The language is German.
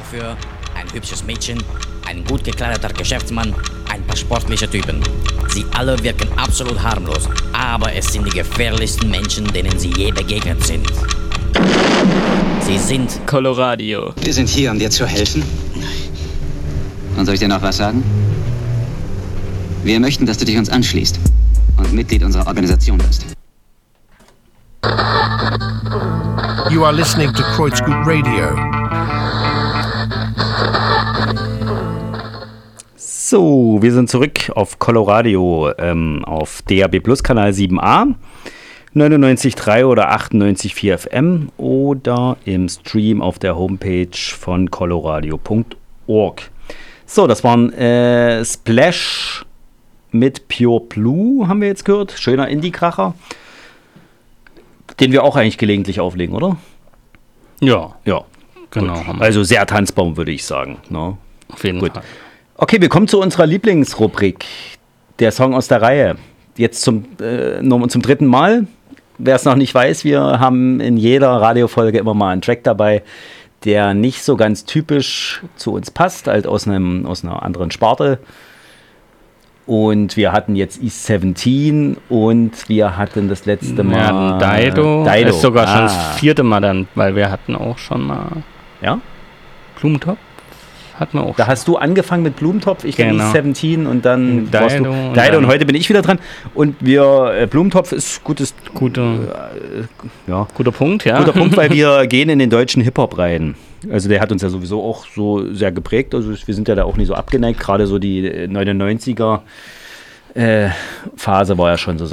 dafür ein hübsches Mädchen, ein gut gekleideter Geschäftsmann, ein paar sportliche Typen. Sie alle wirken absolut harmlos, aber es sind die gefährlichsten Menschen, denen sie je begegnet sind. Sie sind Coloradio. Wir sind hier, um dir zu helfen. Und soll ich dir noch was sagen? Wir möchten, dass du dich uns anschließt und Mitglied unserer Organisation bist. You are listening to Kreuzgut Radio. So, wir sind zurück auf Coloradio, auf DAB Plus Kanal 7a, 99.3 oder 98.4 FM oder im Stream auf der Homepage von coloradio.org. So, das waren Splash mit Pure Blue, haben wir jetzt gehört. Schöner Indie-Kracher, den wir auch eigentlich gelegentlich auflegen, oder? Ja, Ja, genau. gut. Also sehr tanzbar, würde ich sagen. Ne? Auf jeden Gut. Fall. Okay, wir kommen zu unserer Lieblingsrubrik, der Song aus der Reihe. Jetzt zum dritten Mal. Wer es noch nicht weiß, wir haben in jeder Radiofolge immer mal einen Track dabei, der nicht so ganz typisch zu uns passt, halt aus einer anderen Sparte. Und wir hatten jetzt East 17 und wir hatten das letzte Mal Dido. Das ist sogar schon das 4. Mal dann, weil wir hatten auch schon mal Ja? Blumentopf. Hatten wir auch Da schon. hast du angefangen mit Blumentopf, ich Genau. East 17 und dann Dido warst du und Dido und dann- heute bin ich wieder dran. Und Blumentopf ist guter Guter Punkt, ja. Punkt, weil wir gehen in den deutschen Hip-Hop rein. Also der hat uns ja sowieso auch so sehr geprägt. Also wir sind ja da auch nicht so abgeneigt. Gerade so die 99er Phase war ja schon so